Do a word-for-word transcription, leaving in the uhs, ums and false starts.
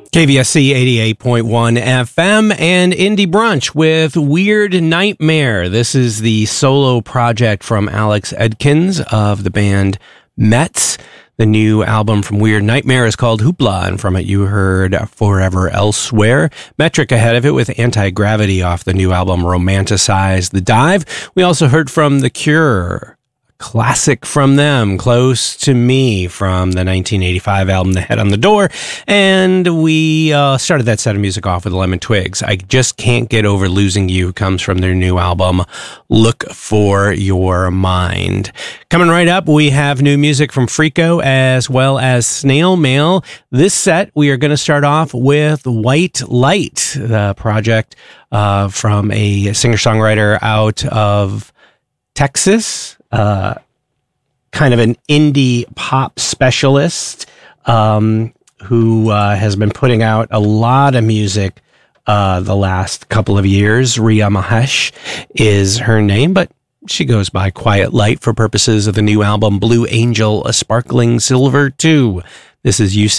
K V S C eighty-eight point one F M and Indie Brunch with Weird Nightmare. This is the solo project from Alex Edkins of the band Mets. The new album from Weird Nightmare is called Hoopla, and from it you heard Forever Elsewhere. Metric ahead of it with Anti-Gravity off the new album Romanticize the Dive. We also heard from The Cure. Classic from them, Close to Me, from the nineteen eighty-five album The Head on the Door. And we uh, started that set of music off with Lemon Twigs. I Just Can't Get Over Losing You comes from their new album, Look for Your Mind. Coming right up, we have new music from Freako as well as Snail Mail. This set, we are going to start off with White Light, the project uh, from a singer-songwriter out of Texas. Uh, kind of an indie pop specialist um, who uh, has been putting out a lot of music uh, the last couple of years. Rhea Mahesh is her name, but she goes by Quiet Light for purposes of the new album Blue Angel, A Sparkling Silver two. This is You Say